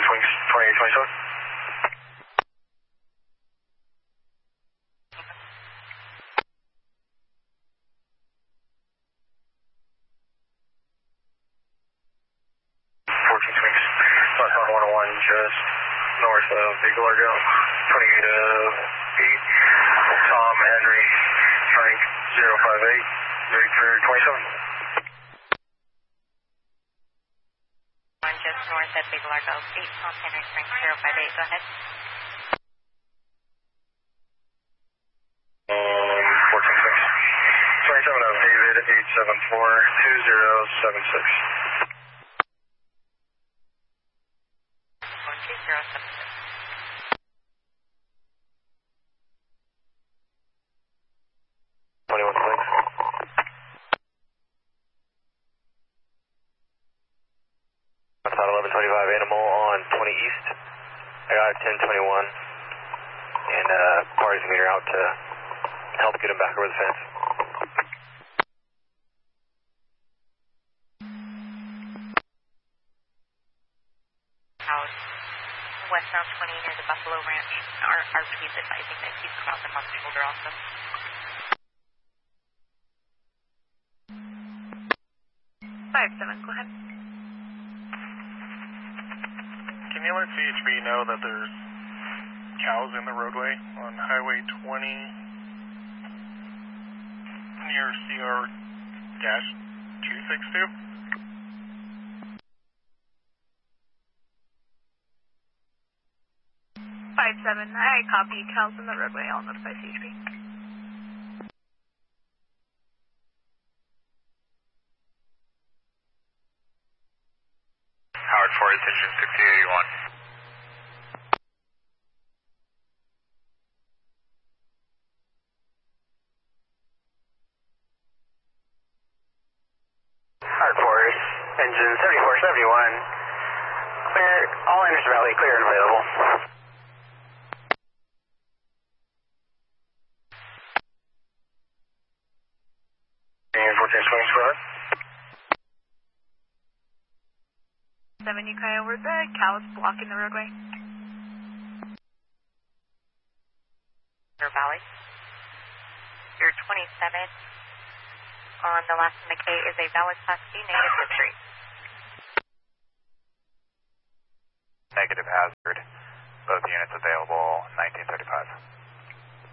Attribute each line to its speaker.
Speaker 1: Wings 2827. 101 just north of Big Largo, 28 Tom Henry, Frank 058, Victor 27.
Speaker 2: One just north of Big Largo, 8 Tom Henry, Frank 058, go ahead.
Speaker 1: 27 of David 874 2076. 21 clicks. Outside 1125 Animal on 20 East. I got 1021 and parties meter out to help get him back over the fence.
Speaker 2: Out westbound 20 near the Buffalo Ranch. Our RP is advising that he's crossing off the shoulder also. 57, go ahead.
Speaker 3: Can you let CHB know that there's cows in the roadway on Highway 20 near CR-262?
Speaker 4: 57, I copy. Cows in the roadway. I'll notify CHP.
Speaker 1: Howard 4, attention 6081. Howard 4, engine 7471. Clear, all Anderson Valley, clear and available. And 14 swings, go ahead.
Speaker 4: 7 Ukiah, over the cows blocking the roadway.
Speaker 2: Valley. Your 27 on the last McKay is a valid Class C native history.
Speaker 1: Negative hazard. Both units available, 1935.